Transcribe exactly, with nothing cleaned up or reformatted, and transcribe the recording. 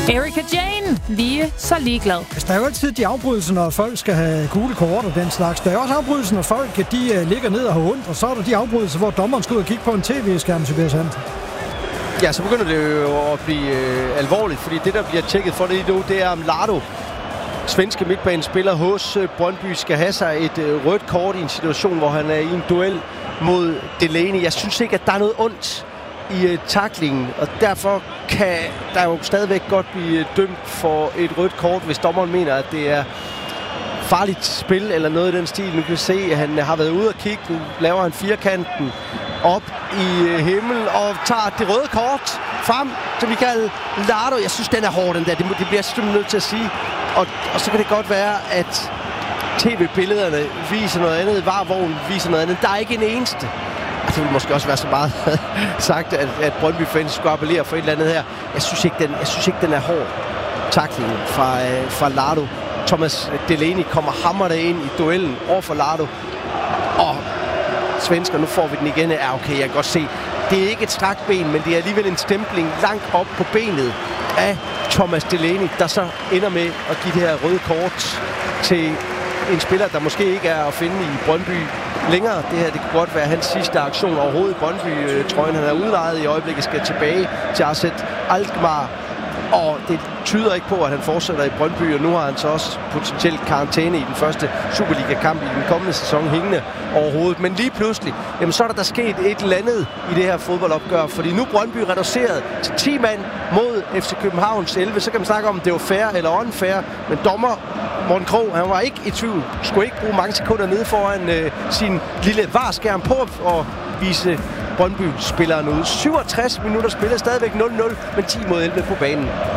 Erika Jane, lige så ligeglad. Der er jo altid de afbrydelser, når folk skal have gule kort og den slags. Der er også afbrydelser, når folk de, uh, ligger ned og har ondt, og så er der de afbrydelser, hvor dommeren skal ud og kigge på en tv-skærm, Tobias Hansen. Ja, så begynder det jo at blive øh, alvorligt, fordi det, der bliver tjekket for det nu, det er, om Lardo, svenske midtbanespiller hos øh, Brøndby, skal have sig et øh, rødt kort i en situation, hvor han er i en duel mod Delaney. Jeg synes ikke, at der er noget ondt i øh, taklingen, og derfor kan der jo stadigvæk godt blive øh, dømt for et rødt kort, hvis dommeren mener, at det er farligt spil eller noget i den stil. Nu kan vi se, at han har været ude og kigge. Nu laver han firkanten op i øh, himlen og tager det røde kort frem til Michael Lardo. Jeg synes, den er hård, den der. Det, må, det bliver jeg simpelthen nødt til at sige. Og, og så kan det godt være, at tv-billederne viser noget andet. Varvognen viser noget andet. Der er ikke en eneste. Det ville måske også være så meget sagt, at, at Brøndby-fans skulle appellere for et eller andet her. Jeg synes ikke, den, jeg synes ikke, den er hård. Taklingen fra, øh, fra Lardo. Thomas Delaney kommer hammerne ind i duellen over for Lardo. Og svensker, nu får vi den igen. Ja, okay, jeg kan godt se. Det er ikke et strakt ben, men det er alligevel en stempling langt op på benet af Thomas Delaney, der så ender med at give det her røde kort til en spiller, der måske ikke er at finde i Brøndby længere. Det her, det kunne godt være hans sidste aktion overhovedet i Brøndby-trøjen. Han er udlejet i øjeblikket, skal tilbage til Arsène Alkmaar. Og det tyder ikke på, at han fortsætter i Brøndby, og nu har han så også potentielt karantæne i den første Superliga-kamp i den kommende sæson hængende overhovedet. Men lige pludselig, jamen, så er der, der sket et eller andet i det her fodboldopgør, fordi nu Brøndby reduceret til ti mand mod F C Københavns elleve. Så kan man snakke om, om det var fair eller unfair, men dommer Morten Krogh, han var ikke i tvivl. Skulle ikke bruge mange sekunder nede foran øh, sin lille varskærm på at vise Brøndby-spilleren ud. syvogtres minutter spillet, stadigvæk nul nul, men ti mod elleve på banen.